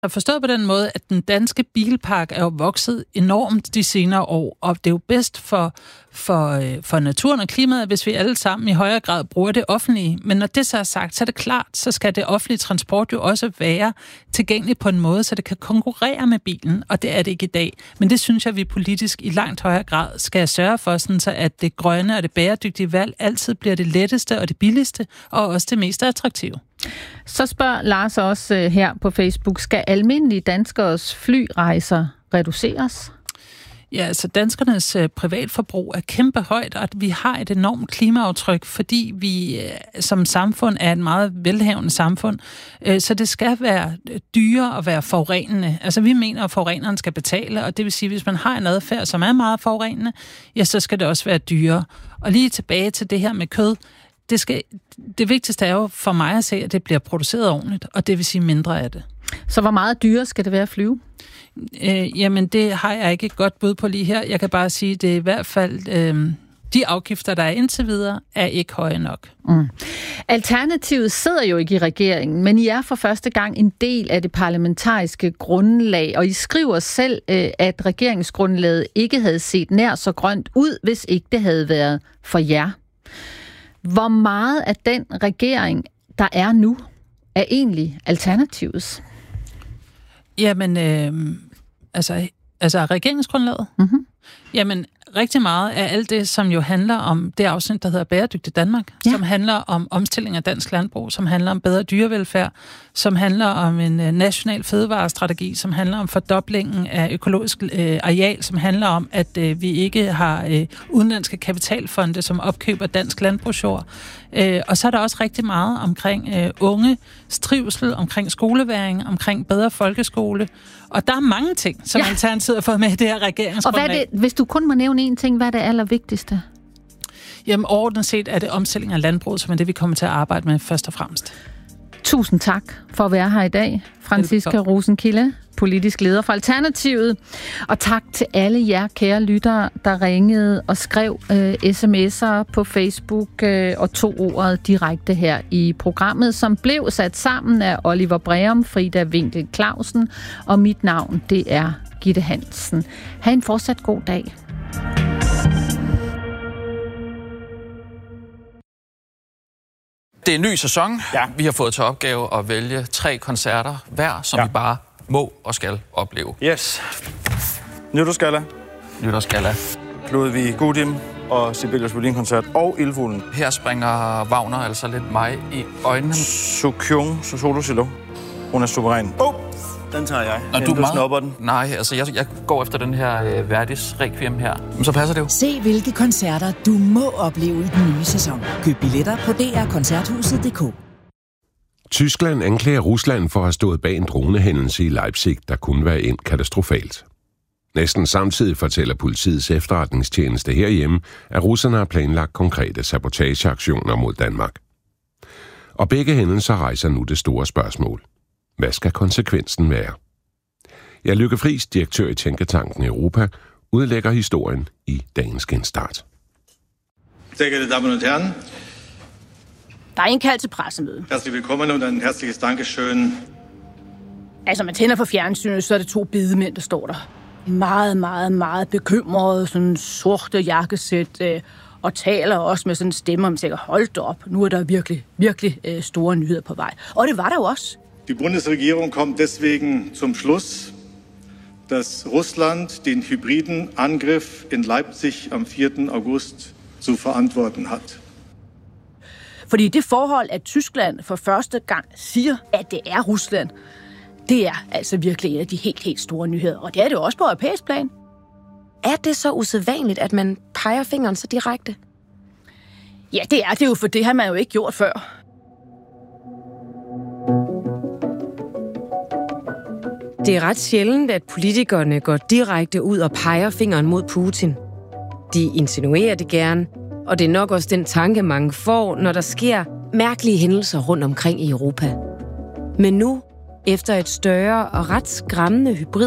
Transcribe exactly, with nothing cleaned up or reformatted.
Jeg forstår på den måde, at den danske bilpark er jo vokset enormt de senere år, og det er jo bedst for, for, for naturen og klimaet, hvis vi alle sammen i højere grad bruger det offentlige. Men når det så er sagt, så er det klart, så skal det offentlige transport jo også være tilgængeligt på en måde, så det kan konkurrere med bilen, og det er det ikke i dag. Men det synes jeg, vi politisk i langt højere grad skal sørge for, sådan så at det grønne og det bæredygtige valg altid bliver det letteste og det billigste, og også det mest attraktive. Så spørger Lars også her på Facebook, skal almindelige danskers flyrejser reduceres? Ja, altså danskernes øh, privatforbrug er kæmpe højt, og at vi har et enormt klimaaftryk, fordi vi øh, som samfund er et meget velhavende samfund. Øh, så det skal være dyrere at være forurenende. Altså vi mener, at forureneren skal betale, og det vil sige, at hvis man har en adfærd, som er meget forurenende, ja, så skal det også være dyrere. Og lige tilbage til det her med kød. Det, skal, det vigtigste er jo for mig at se, at det bliver produceret ordentligt, og det vil sige mindre af det. Så hvor meget dyrere skal det være at flyve? Øh, jamen, det har jeg ikke et godt bud på lige her. Jeg kan bare sige, at det er i hvert fald øh, de afgifter, der er indtil videre, er ikke høje nok. Mm. Alternativet sidder jo ikke i regeringen, men I er for første gang en del af det parlamentariske grundlag, og I skriver selv, øh, at regeringsgrundlaget ikke havde set nær så grønt ud, hvis ikke det havde været for jer. Hvor meget af den regering, der er nu, er egentlig alternativets? Jamen, øh, altså, altså regeringsgrundlaget? Mm-hmm. Jamen, rigtig meget af alt det, som jo handler om det afsnit, der hedder Bæredygtig Danmark, ja. Som handler om omstilling af dansk landbrug, som handler om bedre dyrevelfærd, som handler om en uh, national fødevarestrategi, som handler om fordoblingen af økologisk uh, areal, som handler om, at uh, vi ikke har uh, udenlandske kapitalfonde, som opkøber dansk landbrugsjord. Uh, og så er der også rigtig meget omkring uh, unge trivsel, omkring skoleværing, omkring bedre folkeskole. Og der er mange ting, som ja. Alternativet har fået med i det her regeringsgrundlag. Og hvad er det, hvis du kun må nævne én ting, hvad er det allervigtigste? Jamen overordnet set er det omstilling af landbruget, som er det, vi kommer til at arbejde med først og fremmest. Tusind tak for at være her i dag, Franciska Rosenkilde, politisk leder for Alternativet. Og tak til alle jer kære lyttere, der ringede og skrev øh, sms'er på Facebook øh, og tog ordet direkte her i programmet, som blev sat sammen af Oliver Breum, Frida Winkel Clausen, og mit navn, det er Gitte Hansen. Ha' en fortsat god dag. Det er en ny sæson. Ja. Vi har fået til opgave at vælge tre koncerter hver, som ja. vi bare må og skal opleve. Yes. Nytårsgalla. Nytårsgalla. Ludwig Gudim og Sibelius Violin-koncert og Ildfuglen. Her springer Wagner altså lidt mig i øjnene. Sukyung Sosolo. Hun er suveræn. Oh, den tager jeg. Når du, du snupper den. Nej, altså jeg, jeg går efter den her øh, Verdis Requiem her. Men så passer det jo. Se hvilke koncerter du må opleve i den nye sæson. Køb billetter på d r koncerthuset punktum d k. Tyskland anklager Rusland for at have stået bag en dronehændelse i Leipzig, der kunne være endt katastrofalt. Næsten samtidig fortæller politiets efterretningstjeneste herhjemme, at russerne har planlagt konkrete sabotageaktioner mod Danmark. Og begge hændelser rejser nu det store spørgsmål. Hvad skal konsekvensen være? Jeg Lykke Friis, direktør i Tænketanken Europa, udlægger historien i dagens genstart. Sehr geehrte Damen und Herren, der er indkaldt til pressemøde. Herzlich willkommen und ein herzliches Dankeschön. Altså, man tænder for fjernsynet, så er det to bedemænd, der står der. Meget, meget, meget bekymrede, sådan sorte jakkesæt, øh, og taler også med sådan en stemme, om sikkert, hold op, nu er der virkelig, virkelig øh, store nyheder på vej. Og det var der jo også. Die Bundesregierung kommt deswegen zum Schluss, dass Russland den hybriden Angriff in Leipzig am vierten August zu verantworten hat. Fordi det forhold, at Tyskland for første gang siger, at det er Rusland, det er altså virkelig en af de helt, helt store nyheder. Og det er det også på europæisk plan. Er det så usædvanligt, at man peger fingeren så direkte? Ja, det er det jo, for det har man jo ikke gjort før. Det er ret sjældent, at politikerne går direkte ud og peger fingeren mod Putin. De insinuerer det gerne, og det er nok også den tanke, mange får, når der sker mærkelige hændelser rundt omkring i Europa. Men nu, efter et større og ret skræmmende hybrid